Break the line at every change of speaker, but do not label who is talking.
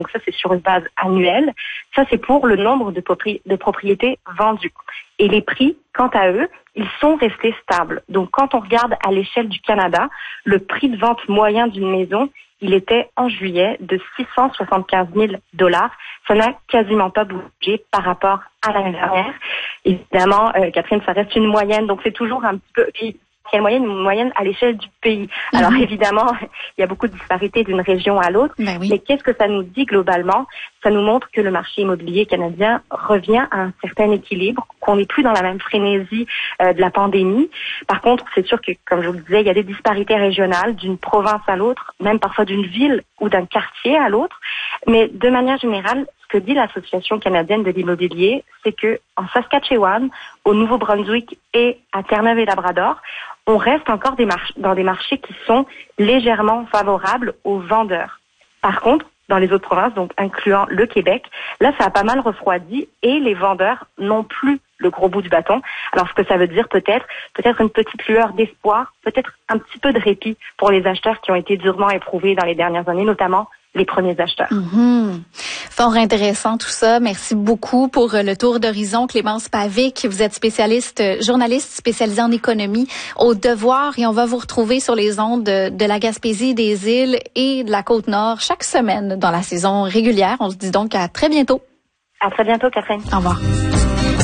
Donc ça, c'est sur une base annuelle. Ça, c'est pour le nombre de propriétés vendues. Et les prix, quant à eux, ils sont restés stables. Donc quand on regarde à l'échelle du Canada, le prix de vente moyen d'une maison, il était en juillet de 675 000 $. Ça n'a quasiment pas bougé par rapport à l'année dernière. Évidemment, Catherine, ça reste une moyenne, donc c'est toujours un petit peu... Une moyenne à l'échelle du pays. Alors évidemment, il y a beaucoup de disparités d'une région à l'autre, mais qu'est-ce que ça nous dit globalement? Ça nous montre que le marché immobilier canadien revient à un certain équilibre, qu'on n'est plus dans la même frénésie de la pandémie. Par contre, c'est sûr que, comme je vous le disais, il y a des disparités régionales d'une province à l'autre, même parfois d'une ville ou d'un quartier à l'autre. Mais de manière générale, ce que dit l'Association canadienne de l'immobilier, c'est que en Saskatchewan, au Nouveau-Brunswick et à Terre-Neuve et Labrador, on reste encore dans des marchés qui sont légèrement favorables aux vendeurs. Par contre, dans les autres provinces, donc incluant le Québec, là, ça a pas mal refroidi et les vendeurs n'ont plus le gros bout du bâton. Alors, ce que ça veut dire peut-être une petite lueur d'espoir, peut-être un petit peu de répit pour les acheteurs qui ont été durement éprouvés dans les dernières années, notamment les premiers acheteurs.
Fort intéressant tout ça. Merci beaucoup pour le tour d'horizon. Clémence Pavic, vous êtes journaliste spécialisée en économie au Devoir et on va vous retrouver sur les ondes de la Gaspésie, des îles et de la Côte-Nord chaque semaine dans la saison régulière. On se dit donc à très bientôt.
À très bientôt, Catherine.
Au revoir.